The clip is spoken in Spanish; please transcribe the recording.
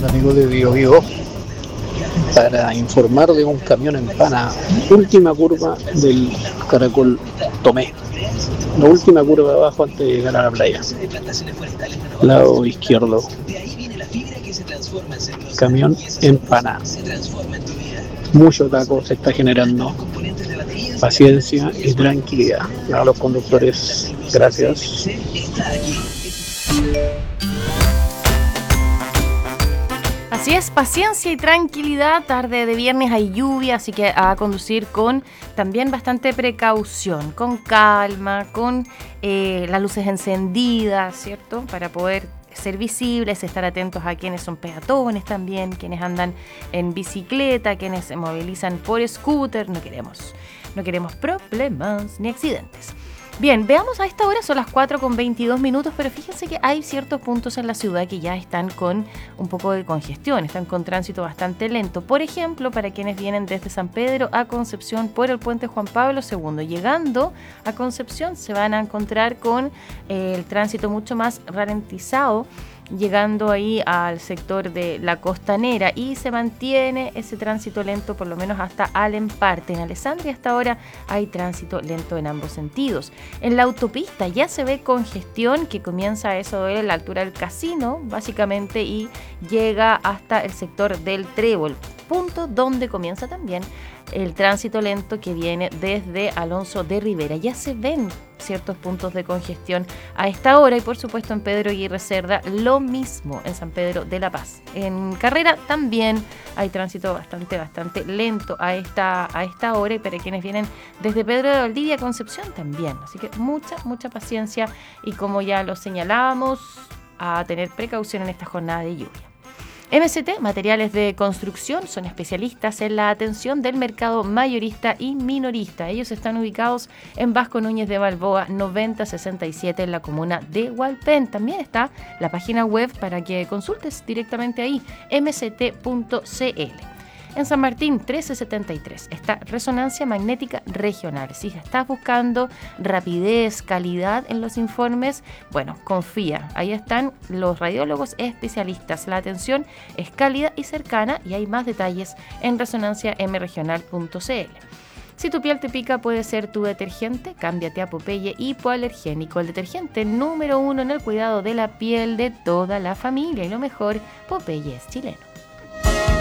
amigo de Bio para informar de un camión en pana. Última curva del Caracol Tomé. La última curva abajo antes de llegar a la playa. Lado izquierdo. Camión en pana. Mucho taco se está generando. Paciencia y tranquilidad. A los conductores, gracias. Así es, paciencia y tranquilidad. Tarde de viernes hay lluvia, así que a conducir con también bastante precaución, con calma, con las luces encendidas, ¿cierto? Para poder ser visibles, estar atentos a quienes son peatones también, quienes andan en bicicleta, quienes se movilizan por scooter. No queremos problemas ni accidentes. Bien, veamos a esta hora, son las 4:22, pero fíjense que hay ciertos puntos en la ciudad que ya están con un poco de congestión, están con tránsito bastante lento. Por ejemplo, para quienes vienen desde San Pedro a Concepción por el puente Juan Pablo II, llegando a Concepción se van a encontrar con el tránsito mucho más ralentizado, llegando ahí al sector de la Costanera, y se mantiene ese tránsito lento por lo menos hasta Alemparte. En Alessandria hasta ahora hay tránsito lento en ambos sentidos. En la autopista ya se ve congestión que comienza a eso de la altura del Casino básicamente y llega hasta el sector del Trébol, punto donde comienza también el tránsito lento que viene desde Alonso de Rivera. Ya se ven ciertos puntos de congestión a esta hora, y por supuesto en Pedro Aguirre Cerda lo mismo, en San Pedro de la Paz. En Carrera también hay tránsito bastante lento a esta hora, y para quienes vienen desde Pedro de Valdivia a Concepción también. Así que mucha paciencia, y como ya lo señalábamos, a tener precaución en esta jornada de lluvia. MST, Materiales de Construcción, son especialistas en la atención del mercado mayorista y minorista. Ellos están ubicados en Vasco Núñez de Balboa 9067 en la comuna de Hualpén. También está la página web para que consultes directamente ahí, mst.cl. En San Martín 1373 está Resonancia Magnética Regional. Si estás buscando rapidez, calidad en los informes, bueno, confía. Ahí están los radiólogos especialistas. La atención es cálida y cercana, y hay más detalles en resonanciamregional.cl. Si tu piel te pica, puede ser tu detergente. Cámbiate a Popeye Hipoalergénico, el detergente número 1 en el cuidado de la piel de toda la familia. Y lo mejor, Popeye es chileno.